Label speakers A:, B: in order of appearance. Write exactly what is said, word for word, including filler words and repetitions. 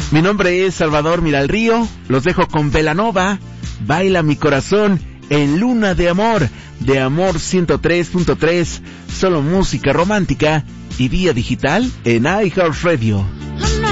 A: Mi nombre es Salvador Miralrío, los dejo con Belanova, Baila mi corazón en Luna de Amor, de Amor ciento tres punto tres, solo música romántica y vía digital en iHeartRadio.